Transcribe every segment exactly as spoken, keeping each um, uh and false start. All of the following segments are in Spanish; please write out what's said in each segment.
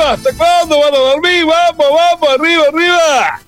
¿Hasta cuándo van a dormir? Vamos, vamos, arriba, arriba.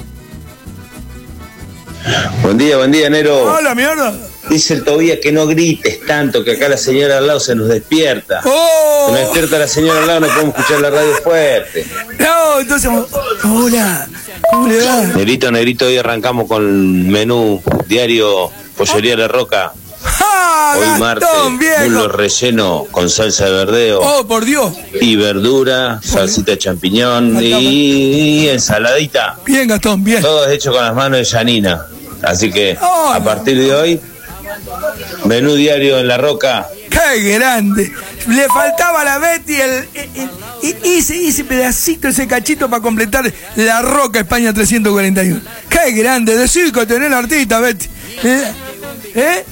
Buen día, buen día, Nero. Hola, mierda. Dice el Tobías que no grites tanto, que acá la señora al lado se nos despierta. Oh. Se nos despierta la señora al lado, no podemos escuchar la radio fuerte. No, entonces, hola, ¿cómo le va? Negrito, negrito, hoy arrancamos con el menú diario Pollería La Roca. ¡Ah, Hoy Gastón, martes, viejo! muslo relleno con salsa de verdeo. Oh, por Dios. Y verdura, salsita de champiñón y, y ensaladita. Bien, Gastón, bien. Todo hecho con las manos de Janina. Así que, oh, a partir de hoy, menú diario en La Roca. ¡Qué grande! Le faltaba a la Betty el, el, el, ese, ese pedacito, ese cachito para completar La Roca España trescientos cuarenta y uno. ¡Qué grande! De circo tener la artista, Betty. ¿Eh? ¿Eh?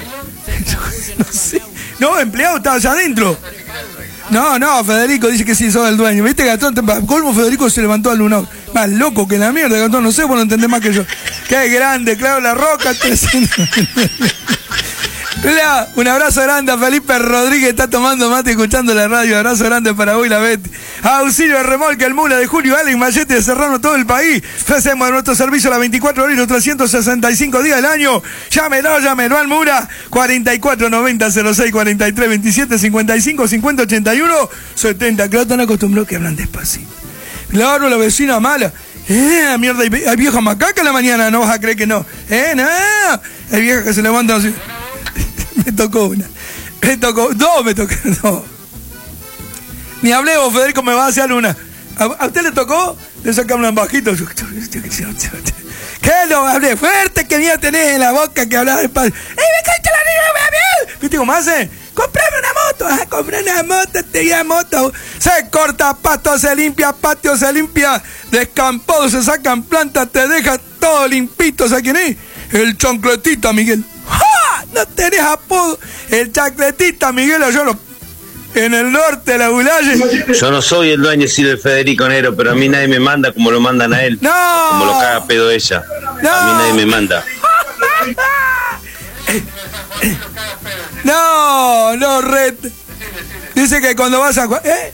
No sé. No, empleado, estaba allá adentro. No, no, Federico dice que sí, sos el dueño. ¿Viste, Gastón? Colmo, Federico se levantó al lunar. Más loco que la mierda, Gastón. No sé, vos lo entendés más que yo. ¡Qué grande! Claro, La Roca trescientos. Hola, un abrazo grande a Felipe Rodríguez, está tomando mate escuchando la radio. Abrazo grande para hoy, la Betty. Auxilio de remolque, el Mula de Julio, Alex Mayete de Serrano, todo el país. Hacemos nuestro servicio a las veinticuatro horas y los trescientos sesenta y cinco días del año. Llámelo, llámelo al Mura. cuarenta y cuatro noventa cero seis cuarenta y tres veintisiete cincuenta y cinco cincuenta ochenta y uno setenta. Claro, están acostumbrados que hablan despacito. Claro, la vecina mala. Eh, mierda, hay vieja macaca en la mañana, no vas a creer que no. Eh, no. Hay viejas que se levantan así. Me tocó una. Me tocó. Dos me tocó. No. Ni hablé vos, Federico, me va a hacer una. ¿A, a usted le tocó? Le sacamos un bajito. ¿Qué no hablé fuerte que ya tenés en la boca que hablaba despacio? ¡Ey, me caíste la niña! ¿Viste cómo hace? ¡Comprame una moto! ¡Ah, compré una moto! ¡Te di moto! Se corta pasto, se limpia patio, se limpia descampado, se sacan plantas, te deja todo limpito. ¿Sabes quién es? El chancletita, Miguel. ¡Ja! No tenés apodo. El chancletita, Miguel, yo lo... En el norte de la Bulaye. Yo no soy el dueño, sí, del Federico Nero, pero a mí nadie me manda como lo mandan a él. ¡No! Como lo caga pedo ella. ¡No! A mí nadie me manda. No, no, Red. Dice que cuando vas a... ¿Eh?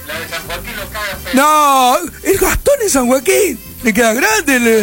No, el Gastón es San Joaquín. Le queda grande. Le...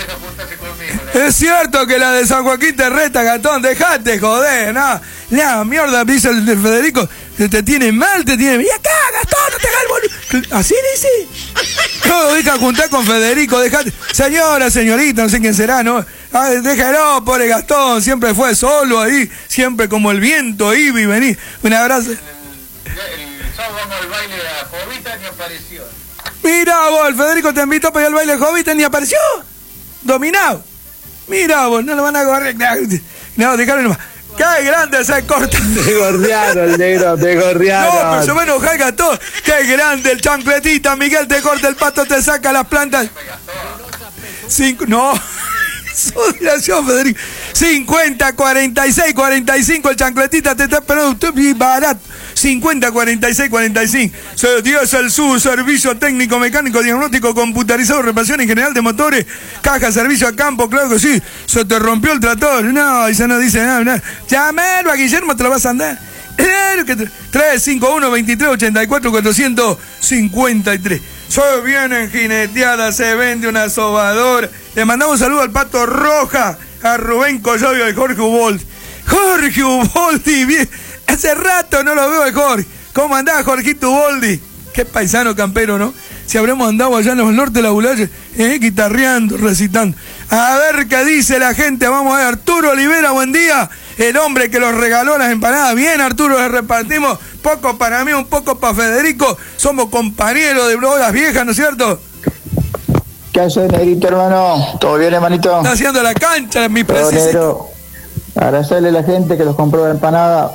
Es cierto que la de San Joaquín te reta, Gastón. Dejate, joder, no. La mierda, dice el de Federico. Te tiene mal, te tiene... Y acá, Gastón, no te hagas el boludo. ¿Así dice? No, deja juntar con Federico, dejate. Señora, señorita, no sé quién será, ¿no? Ah, déjalo, pobre Gastón. Siempre fue solo ahí. Siempre como el viento, ahí, y vení. Un abrazo. El sábado vamos al baile a Jovita, ni apareció. Mira vos, el Federico te invitó para ir al baile de Jovita, ni apareció. Dominado. Mira vos, no lo van a agarrar. No, déjalo nomás. ¡Qué grande se corta! Te gordearon, negro, te gordearon. No, pero se va a enojar, Gastón. ¡Qué grande el chancletita! Miguel te corta el pasto, te saca las plantas. Cinco, no. Gracias, Federico. cincuenta, cuarenta y seis, cuarenta y cinco. El chancletita te está esperando. Usted es barato. cincuenta, cuarenta y seis, cuarenta y cinco. Se dio el sur, servicio técnico, mecánico, diagnóstico, computarizado, reparación en general de motores, caja, servicio a campo, claro que sí. Se te rompió el tractor. No, y se no dice nada. No. Llamalo a Guillermo, te lo vas a andar. Claro que tres cinco uno, veintitrés, ochenta y cuatro, cuatrocientos cincuenta y tres. Se vienen jineteadas, se vende una sobadora. Le mandamos un saludo al Pato Roja, a Rubén Collado y al Jorge Uboldi. Jorge Uboldi, bien. Hace rato no lo veo al Jorge. ¿Cómo andás, Jorgito Uboldi? Qué paisano campero, ¿no? Si habremos andado allá en los norte de la Bulaye, eh, guitarreando, recitando. A ver qué dice la gente. Vamos a ver, Arturo Olivera, buen día. El hombre que los regaló las empanadas. Bien, Arturo, les repartimos. Poco para mí, un poco para Federico. Somos compañeros de bodas viejas, ¿no es cierto? ¿Qué haces, negrito, hermano? ¿Todo bien, hermanito? Está haciendo la cancha en mi presencia. Agradecerle a la gente que los compró la empanada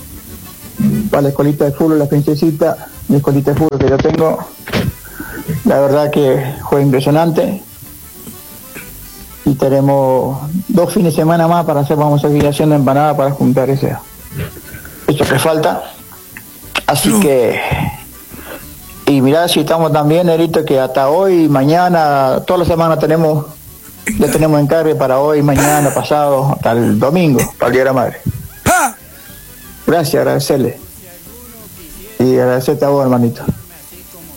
para la escolita de fútbol, la princesita, mi escolita de fútbol que yo tengo. La verdad que fue impresionante. Y tenemos dos fines de semana más para hacer, vamos a seguir haciendo empanada para juntar ese, eso que falta. Así no. que, y mirá si estamos también, Nerito, que hasta hoy, mañana, toda la semana tenemos, le tenemos encargue para hoy, mañana, pasado, hasta el domingo, para el Día de la Madre. Gracias, agradecerle. Y agradecerte a vos, hermanito.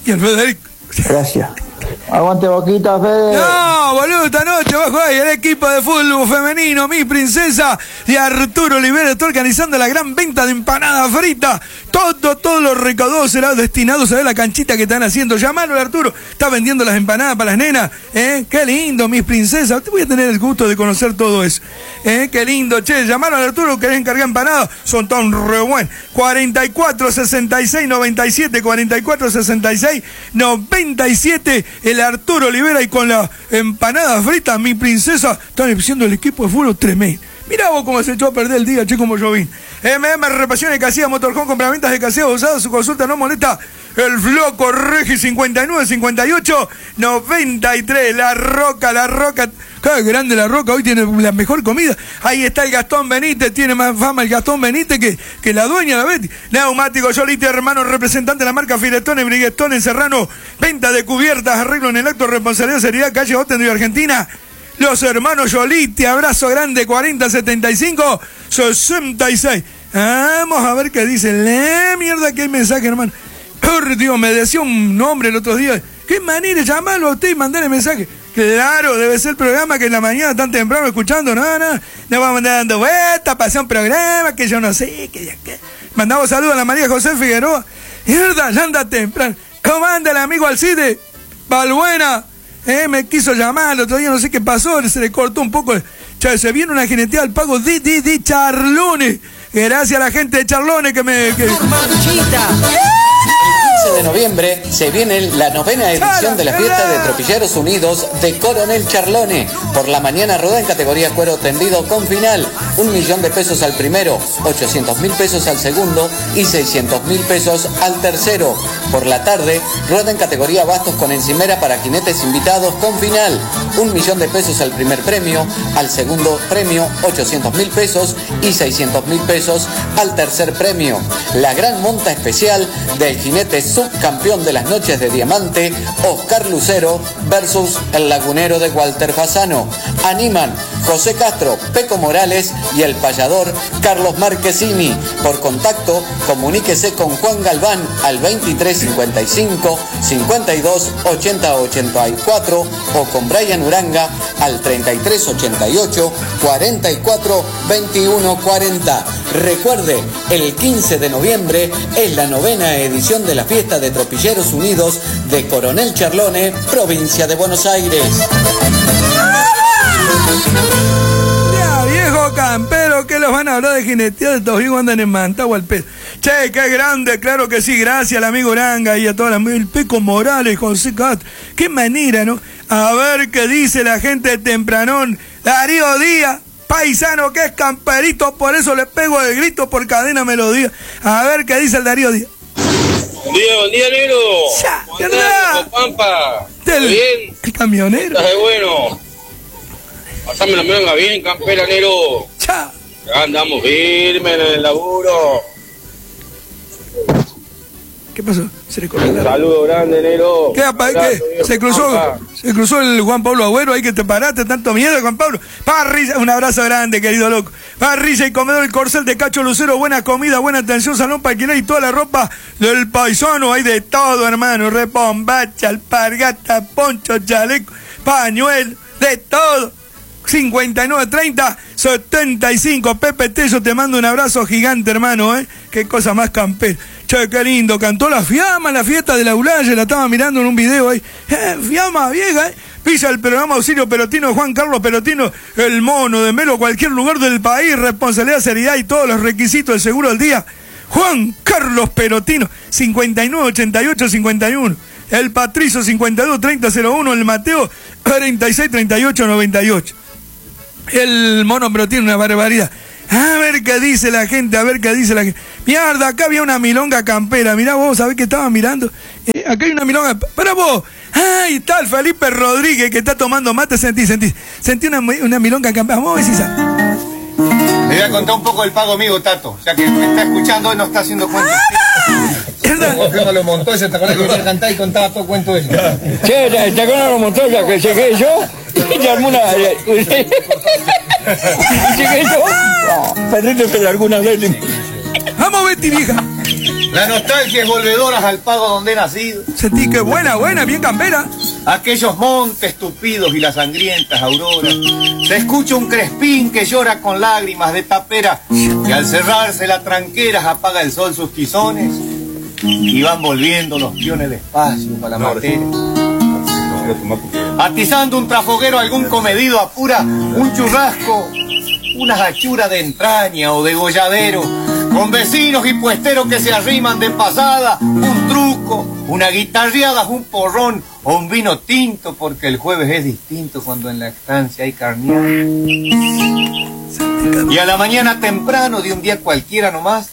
Y el Federico. Gracias. Aguante Boquita, Fede. No, boludo, esta noche bajo ahí el equipo de fútbol femenino, mi princesa de Arturo Olivera, está organizando la gran venta de empanadas fritas. Todo, todos los recaudados serán destinados a ver la canchita que están haciendo. Llamalo, Arturo. Está vendiendo las empanadas para las nenas. ¿Eh? Qué lindo, mis princesas. Te voy a tener el gusto de conocer todo eso. ¿Eh? Qué lindo, che. Llamalo a Arturo, querés encargar empanadas. Son tan re buenos. cuarenta y cuatro, sesenta y seis, noventa y siete. cuarenta y cuatro, sesenta y seis, noventa y siete. El Arturo Olivera y con las empanadas fritas, mi princesa. Están haciendo el equipo de fútbol tremendo. Mirá vos cómo se echó a perder el día, che, como yo vine. M M Reparaciones Casilla, Motorhome, compraventas de casilla usados, su consulta no molesta. El Floco Regi cincuenta y nueve, cincuenta y ocho, noventa y tres. La Roca, la Roca. Qué grande la Roca, hoy tiene la mejor comida. Ahí está el Gastón Benítez, tiene más fama el Gastón Benítez que, que la dueña, la Betty. Neumático Yoliti, hermano, representante de la marca Filetone, Briguestone, Serrano. Venta de cubiertas, arreglo en el acto, responsabilidad, seriedad, calle Otten de Argentina. Los hermanos Yoliti, abrazo grande, cuarenta, setenta y cinco, sesenta y seis. Vamos a ver qué dice. La mierda que hay mensaje, hermano. Tío, me decía un nombre el otro día. ¿Qué manera de llamarlo a usted y mandarle mensaje? Claro, debe ser el programa que en la mañana tan temprano escuchando. No, no, no vamos a andar dando vueltas, pasé un programa que yo no sé, que ya que. Mandamos saludos a la María José Figueroa. Mierda, ya anda temprano. ¿Cómo anda el amigo Alcide? Balbuena. Eh, me quiso llamar el otro día, no sé qué pasó, se le cortó un poco. Che, se viene una jineteada al pago de, de, de Charlones. Gracias a la gente de Charlones que me... Que... El quince de noviembre se viene la novena edición de la fiesta de Tropilleros Unidos de Coronel Charlone. Por la mañana rueda en categoría cuero tendido con final. Un millón de pesos al primero, ochocientos mil pesos al segundo y seiscientos mil pesos al tercero. Por la tarde rueda en categoría bastos con encimera para jinetes invitados con final. Un millón de pesos al primer premio, al segundo premio ochocientos mil pesos y seiscientos mil pesos al tercer premio. La gran monta especial del jinete subcampeón de las noches de diamante, Oscar Lucero versus el lagunero de Walter Fasano. Animan José Castro, Peco Morales y el payador Carlos Marquesini. Por contacto, comuníquese con Juan Galván al veintitrés cincuenta y cinco, cincuenta y dos, ochenta, ochenta y cuatro o con Brian Uranga al treinta y tres ochenta y ocho, cuarenta y cuatro, veintiuno cuarenta. Recuerde, el quince de noviembre es la novena edición de la fiesta de Tropilleros Unidos de Coronel Charlone, provincia de Buenos Aires. Ya, viejo campero, que los van a hablar de jinetear de estos hijos andan en Mantagua al pedo. Che, qué grande, claro que sí, gracias al amigo Uranga y a toda la el Peco Morales, José Castro. Qué manera, ¿no? A ver qué dice la gente de Tempranón. Darío Díaz, paisano que es camperito, por eso le pego el grito por cadena melodía. A ver qué dice el Darío Díaz. Buen día, buen día, negro. Ya, ¿Cómo andás, Pampa? ¿Está el, bien? El camionero. Estás de bueno. Pasame la melonga bien, campera, negro. Ya. Ya andamos firmes en el laburo. ¿Qué pasó? Se le corrió Un la... saludo grande, negro. ¿Qué, apa, Abrazo, ¿qué? viejo Se cruzó, Pampa. se cruzó el Juan Pablo Agüero ahí que te paraste, tanto miedo, Juan Pablo. Parrilla, un abrazo grande, querido loco. Parrilla y comedor El Corcel de Cacho Lucero, buena comida, buena atención, salón para alquiler y toda la ropa del paisano, hay de todo, hermano. Repombacha, alpargata, poncho, chaleco, pañuelo, de todo. cincuenta y nueve, treinta, setenta y cinco. Pepe Tello, te mando un abrazo gigante, hermano, ¿eh? Qué cosa más campera. Che, qué lindo. Cantó la Fiamma en la fiesta de la Ulaye, la estaba mirando en un video ahí. Eh, Fiamma, vieja, ¿eh? Pisa el programa Auxilio Pelotino, Juan Carlos Pelotino, el mono de Melo, cualquier lugar del país, responsabilidad, seriedad y todos los requisitos del seguro del día. Juan Carlos Pelotino, cincuenta y nueve, ochenta y ocho, cincuenta y uno. El Patricio, cincuenta y dos, treinta, cero uno. El Mateo, cuarenta y seis, treinta y ocho, noventa y ocho. El mono, pero tiene una barbaridad. A ver qué dice la gente, a ver qué dice la gente. Mierda, acá había una milonga campera. Mirá vos, ¿sabés qué estaba mirando? Eh, acá hay una milonga. Para vos. Ahí está el Felipe Rodríguez que está tomando mate. Sentí, sentí. Sentí una, una milonga campera. Vamos a ver si sabe. Le voy a contar un poco del pago amigo, Tato. Ya que me está escuchando y no está haciendo cuentos. ¿Verdad? Lo montó, ¿se te acuerdas que yo cantaba y contaba todo cuento él? Che, ¿te acuerdas lo montó ya que llegué yo? Y te armó una... ¿Y llegué yo? No, Pedrito se largó una vez. Vamos, Betty, vieja. La nostalgia es volvedoras al pago donde he nacido. Sentí que buena, buena, bien campera. Aquellos montes tupidos y las sangrientas auroras. Se escucha un crespín que llora con lágrimas de tapera. Y al cerrarse la tranquera apaga el sol sus tizones. Y van volviendo los piones despacio para la materia. Atizando un trafoguero, algún comedido apura un churrasco, una hachura de entraña o de golladero, con vecinos y puesteros que se arriman de pasada, un truco, una guitarreada, un porrón o un vino tinto, porque el jueves es distinto cuando en la estancia hay carneada. Y a la mañana temprano de un día cualquiera nomás,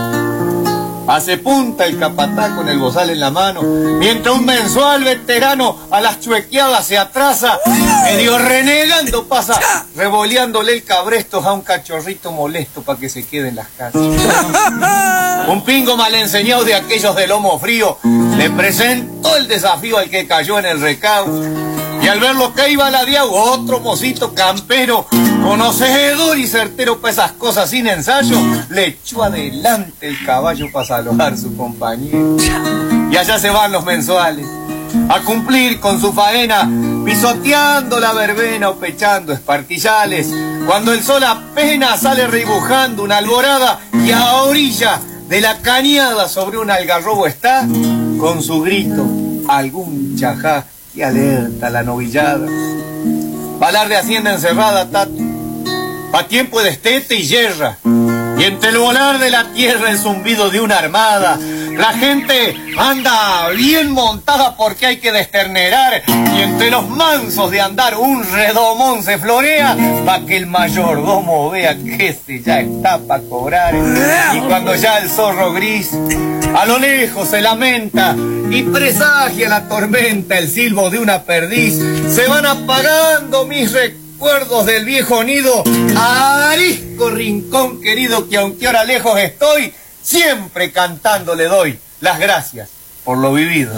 hace punta el capatá con el bozal en la mano, mientras un mensual veterano a las chuequeadas se atrasa, medio renegando pasa, revoleándole el cabresto a un cachorrito molesto para que se quede en las casas. Un pingo mal enseñado de aquellos de lomo frío le presentó el desafío al que cayó en el recaudo. Y al ver lo que iba ladeado, otro mocito campero, conocedor y certero para esas cosas sin ensayo, le echó adelante el caballo para saludar a su compañero. Y allá se van los mensuales, a cumplir con su faena, pisoteando la verbena o pechando espartillales, cuando el sol apenas sale rebujando una alborada y a orilla de la cañada sobre un algarrobo está, con su grito, algún chajá que alerta la novillada. Palar de hacienda encerrada, tato, pa' tiempo de estete y yerra, y entre el volar de la tierra el zumbido de una armada. La gente anda bien montada porque hay que desternerar, y entre los mansos de andar un redomón se florea pa' que el mayordomo vea que ese ya está pa' cobrar. Y cuando ya el zorro gris a lo lejos se lamenta y presagia la tormenta el silbo de una perdiz, se van apagando mis recuerdos del viejo nido, arisco rincón querido que aunque ahora lejos estoy, siempre cantando le doy las gracias por lo vivido.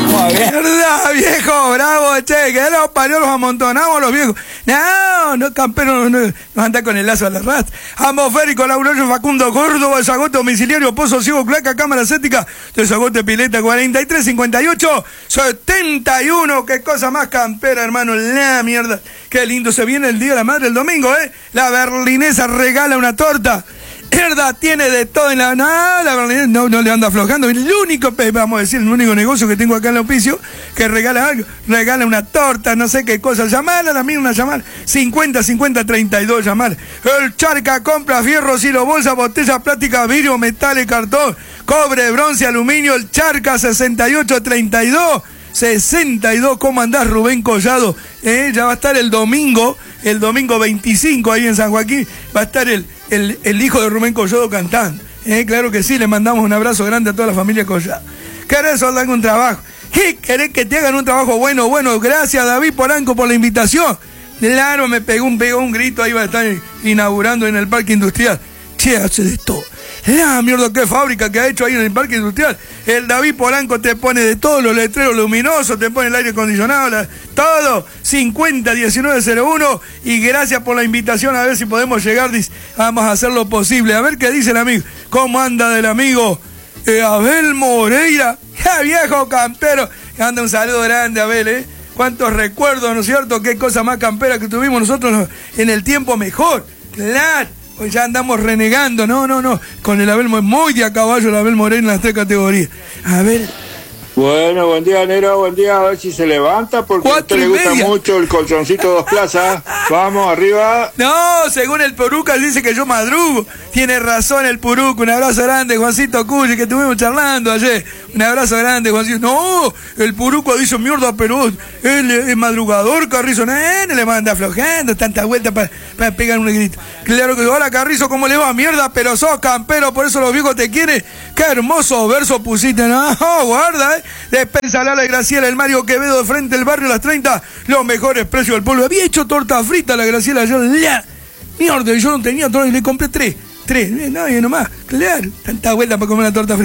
¿Verdad, viejo? Bravo, che, que los parió, los amontonamos los viejos. No, no, campero, no, no anda con el lazo a la rasta. Atmosférico, Laurelio Facundo Córdoba, Desagote domiciliario, Pozo Ciego, Claca, Cámara Cética, Desagote Pileta, cuarenta y tres cincuenta y ocho setenta y uno. Qué cosa más campera, hermano, la mierda. Qué lindo se viene el Día de la Madre el domingo, ¿eh? La berlinesa regala una torta. Mierda, tiene de todo en la... No, la verdad, no, no le anda aflojando. El único, vamos a decir, el único negocio que tengo acá en el Hospicio que regala algo, regala una torta, no sé qué cosa. Llamar a la misma, llamar. cincuenta cincuenta treinta y dos, llamar. El Charca compra fierro, silo, bolsa, botella, plástica, vidrio, metal, cartón, cobre, bronce, aluminio. El Charca sesenta y ocho treinta y dos. sesenta y dos, ¿cómo andás, Rubén Collado? Eh, ya va a estar el domingo, el domingo veinticinco ahí en San Joaquín, va a estar el, el, el hijo de Rubén Collado cantando. Eh, claro que sí, le mandamos un abrazo grande a toda la familia Collado. ¿Querés soldar un trabajo? ¿Qué? ¿Querés que te hagan un trabajo bueno? Bueno, gracias David Polanco por la invitación. Claro, me pegó un, pegó un grito, ahí va a estar inaugurando en el Parque Industrial. Che, hace de todo. La mierda, qué fábrica que ha hecho ahí en el Parque Industrial. El David Polanco te pone de todos los letreros luminosos, te pone el aire acondicionado, la, todo. cincuenta diecinueve cero uno. Y gracias por la invitación, a ver si podemos llegar. Vamos a hacer lo posible. A ver qué dice el amigo. ¿Cómo anda del amigo eh, Abel Moreira? ¡Ja, viejo campero! Anda un saludo grande, Abel, ¿eh? Cuántos recuerdos, ¿no es cierto? Qué cosa más campera que tuvimos nosotros en el tiempo mejor. Claro. Pues ya andamos renegando, no, no, no, con el Abel, muy de a caballo el Abel Moreno en las tres categorías. A ver. Bueno, buen día, Nero, buen día, a ver si se levanta, porque a usted le gusta mucho el colchoncito dos plazas. Vamos, arriba. No, según el Puruca dice que yo madrugo. Tiene razón el Puruca. Un abrazo grande, Juancito Cuyi, que estuvimos charlando ayer. Un abrazo grande, Juancito. No, el Puruca dice, mierda, pero él es madrugador, Carrizo. No, no le manda aflojando, tanta vuelta para pa pegar un grito. Claro que, hola, Carrizo, ¿cómo le va? Mierda, pero sos campero, por eso los viejos te quieren. Qué hermoso verso pusiste. No, guarda, eh. Despensa Lala y Graciela, el Mario Quevedo de frente del barrio Las treinta, los mejores precios del pueblo. Había hecho torta frita la Graciela ayer. ¡La! Mierda, yo no tenía torta y le compré tres. Tres, nadie nomás. Claro, tanta vuelta para comer una torta frita.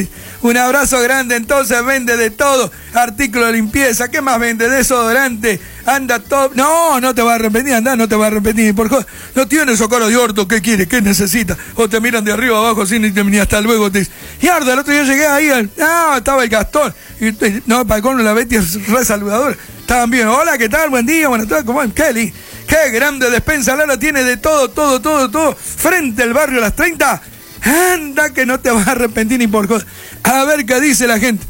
Un abrazo grande, entonces vende de todo, artículo de limpieza, ¿qué más vende? Desodorante, anda todo, no, no te vas a arrepentir, anda, no te vas a arrepentir, por co... no tienes socorro de orto, ¿qué quieres? ¿Qué necesitas? O te miran de arriba abajo sin ni hasta luego, te dicen, y arda, el otro día llegué ahí, al... no, estaba el Gastón, y, no, para con la Betty es re saludadora, estaban bien, hola, ¿qué tal? Buen día, buenas tardes, ¿cómo es? Kelly, qué grande despensa, Lara tiene de todo, todo, todo, todo, frente al barrio a las treinta, anda que no te vas a arrepentir ni por cosa. A ver qué dice la gente.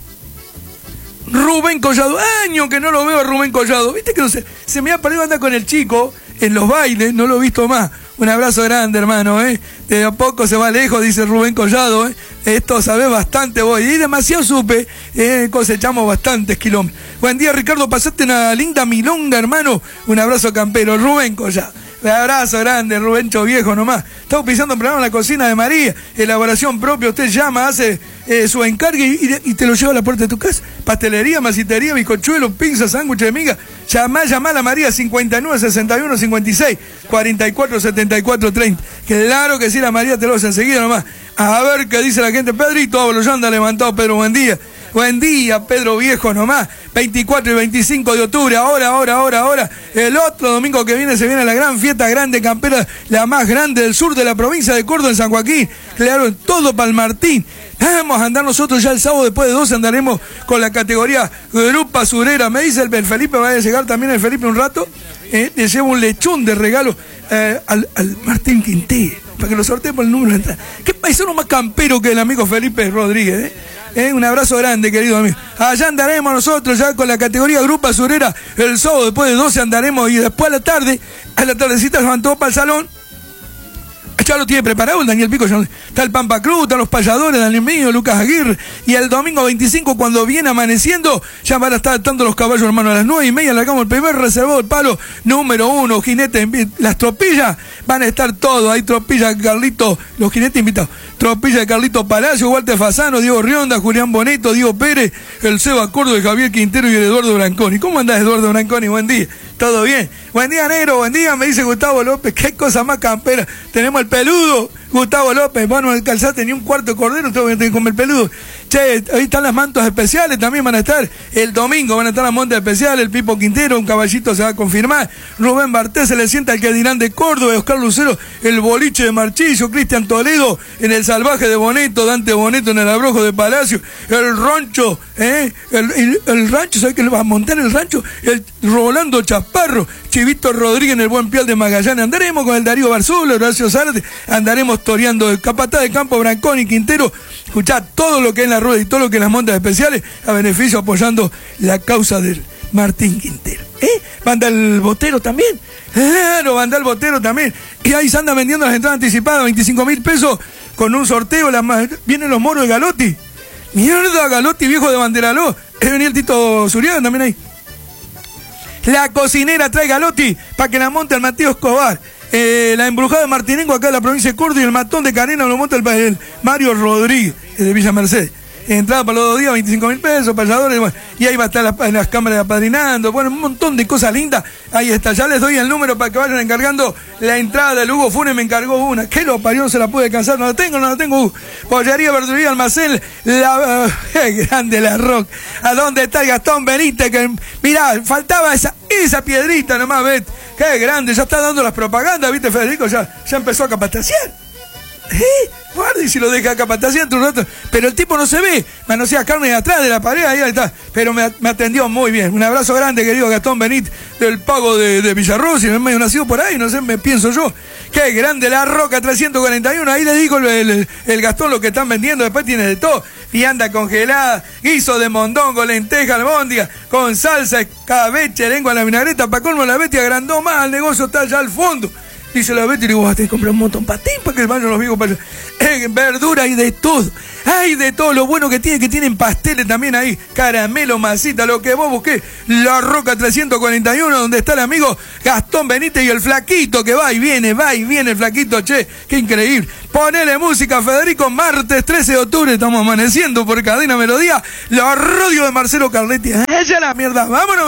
Rubén Collado, año que no lo veo a Rubén Collado, viste que no sé, se me ha perdido andar con el chico en los bailes, no lo he visto más. Un abrazo grande, hermano, ¿eh? De a poco se va lejos, dice Rubén Collado, ¿eh? Esto sabés bastante vos, y demasiado supe, eh, cosechamos bastantes kilómetros. Buen día, Ricardo, pasaste una linda milonga, hermano. Un abrazo campero, Rubén Collado. Un abrazo grande, Rubencho viejo nomás. Estamos pisando un programa en la cocina de María, elaboración propia, usted llama, hace eh, su encargue y, y te lo lleva a la puerta de tu casa. Pastelería, masitería, bizcochuelo, pizza, sándwich de miga. Llama, llama a la María cincuenta y nueve, sesenta y uno, cincuenta y seis, cuarenta y cuatro, setenta y cuatro, treinta. Claro que sí, la María te lo hace enseguida nomás. A ver qué dice la gente. Pedrito Ábalo, ya anda levantado, Pedro, buen día. Buen día, Pedro viejo nomás. veinticuatro y veinticinco de octubre, ahora, ahora, ahora, ahora. El otro domingo que viene se viene la gran fiesta grande campera, la más grande del sur de la provincia de Córdoba, en San Joaquín. Claro, todo Palmartín. Vamos a andar nosotros ya el sábado después de doce, andaremos con la categoría Grupa Surera. Me dice el, el Felipe, va a llegar también el Felipe un rato. Eh, le llevo un lechón de regalo eh, al, al Martín Quintero, para que lo sortee por el número de entrada. ¿Qué paisano más campero que el amigo Felipe Rodríguez, eh? Eh, un abrazo grande, querido amigo. Allá andaremos nosotros ya con la categoría Grupa Surera. El sábado después de doce andaremos y después a la tarde, a la tardecita se van todos para el salón. Ya lo tiene preparado el Daniel Pico. Está el Pampa Cruz, están los payadores, Daniel Mío, Lucas Aguirre. Y el domingo veinticinco, cuando viene amaneciendo, ya van a estar atando los caballos, hermano. A las nueve y media largamos el primer reservado del palo número uno, jinete. Las tropillas van a estar todos. Hay tropillas, Carlito, los jinetes invitados. Tropilla de Carlito Palacio, Walter Fasano, Diego Rionda, Julián Boneto, Diego Pérez, el Seba Córdoba, Javier Quintero y el Eduardo Branconi. ¿Cómo andás, Eduardo Branconi? Buen día. ¿Todo bien? Buen día, negro, buen día, me dice Gustavo López. Qué cosa más campera. Tenemos el peludo, Gustavo López. Bueno, el calzate ni un cuarto de cordero, tengo que comer el peludo. Che, ahí están las mantos especiales, también van a estar el domingo, van a estar las mantas especiales, el Pipo Quintero, un caballito se va a confirmar. Rubén Bartés se le sienta el que dirán de Córdoba, Oscar Lucero, el boliche de Marchillo, Cristian Toledo en el Salvaje de Boneto, Dante Boneto en el Abrojo de Palacio, el Rancho, ¿eh? el, el, el rancho, ¿sabes qué le va a montar el rancho? El Rolando Chaparro, Chivito Rodríguez en el Buen Pial de Magallanes. Andaremos con el Darío Barzulo, Horacio Zárate, andaremos toreando el Capataz de Campo, Branconi, Quintero. Escuchá todo lo que es en la rueda y todo lo que es en las montas especiales a beneficio apoyando la causa del Martín Quintero. ¿Eh? ¿Manda el botero también? Claro, manda el botero también. Y ahí se andan vendiendo las entradas anticipadas, veinticinco mil pesos con un sorteo. La más... Vienen los moros de Galotti. Mierda, Galotti, viejo de Banderaló. Es venir el Tito Zuriaga también ahí. La cocinera trae Galotti para que la monte el Mateo Escobar. Eh, la embrujada de Martinengo acá en la provincia de Córdoba y el matón de Carena lo monta el, el Mario Rodríguez de Villa Mercedes. Entrada para los dos días, veinticinco mil pesos, payadores, bueno, y ahí va a estar las, las cámaras de apadrinando, bueno, un montón de cosas lindas. Ahí está, ya les doy el número para que vayan encargando la entrada del Hugo Funes, me encargó una. ¿Qué lo parió? No se la puede alcanzar, no la tengo, no la tengo. Pollería, verduría, almacén, la, uh, grande la Rock. ¿A dónde está el Gastón Benítez? Que, mirá, faltaba esa, esa piedrita nomás, ves. Qué grande, ya está dando las propagandas, viste, Federico, ya, ya empezó a capataciar. ¿Eh? Guarda y si lo deja capataciando un rato. Pero el tipo no se ve. Manosea carne de atrás de la pared, ahí está. Pero me, me atendió muy bien. Un abrazo grande, querido Gastón Benítez, del pago de, de Villarroz. Y me medio nacido por ahí, no sé, me pienso yo. Qué grande la Roca trescientos cuarenta y uno. Ahí le digo el, el, el Gastón lo que están vendiendo. Después tiene de todo. Vianda congelada, guiso de mondongo, lenteja, albóndiga, con salsa, escabeche, lengua a la vinagreta. Pa' colmo, la Betty agrandó más. El negocio está allá al fondo. Dice la Betty, y digo, vas a tener que comprar un montón patín para que vayan los viejos para allá. Eh, verdura y de todo. Hay de todo. Lo bueno que tiene, que tienen pasteles también ahí. Caramelo, masita, lo que vos busqués. La Roca trescientos cuarenta y uno, donde está el amigo Gastón Benítez y el flaquito que va y viene, va y viene el flaquito, che. Qué increíble. Ponele música, Federico, martes trece de octubre. Estamos amaneciendo por Cadena Melodía. La radio de Marcelo Carletti. Ella la mierda. Vámonos.